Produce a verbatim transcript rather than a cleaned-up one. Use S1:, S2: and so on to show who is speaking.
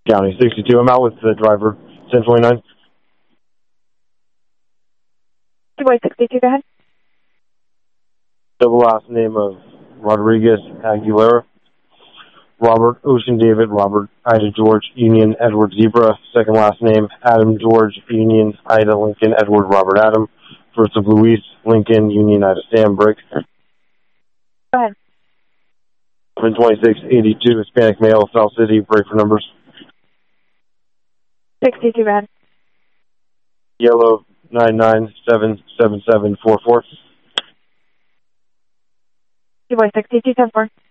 S1: County sixty-two. I'm out with the driver, ten twenty-nine.
S2: Du Bois sixty-two, go ahead.
S1: Double last name of Rodriguez Aguilera. Robert Ocean David, Robert Ida George Union Edward Zebra. Second last name Adam George Union Ida Lincoln Edward Robert Adam. First of Luis Lincoln Union Ida Sam Brick.
S2: Go ahead.
S1: seven twenty-six eighty-two Hispanic male, South City. Break for numbers.
S2: sixty-two, go ahead.
S1: Yellow nine nine seven seven seven four four.
S2: Du Bois sixty-two, ten four.